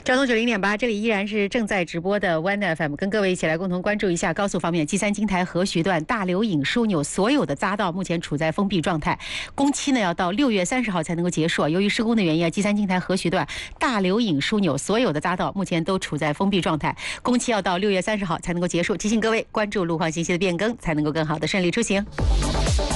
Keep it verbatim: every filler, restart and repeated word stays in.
交通九零点八，这里依然是正在直播的 One F M， 跟各位一起来共同关注一下高速方面，基三金台河徐段大流引枢纽所有的匝道目前处在封闭状态，工期呢要到六月三十号才能够结束。由于施工的原因啊，基三金台河徐段大流引枢纽所有的匝道目前都处在封闭状态，工期要到六月三十号才能够结束。提醒各位关注路况信息的变更，才能够更好的顺利出行。